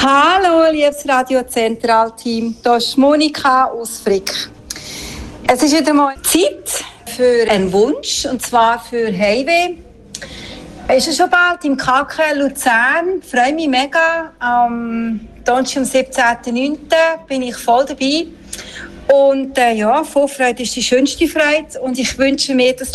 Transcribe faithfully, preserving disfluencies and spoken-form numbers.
Hallo, liebes Radio Zentral-Team, hier ist Monika aus Frick. Es ist wieder mal Zeit für einen Wunsch, und zwar für Heimweh. Ist ja schon bald im K K Luzern, freue mich mega. Am Donnerstag, am siebzehnten neunten bin ich voll dabei. Und äh, ja, Vorfreude ist die schönste Freude und ich wünsche mir, dass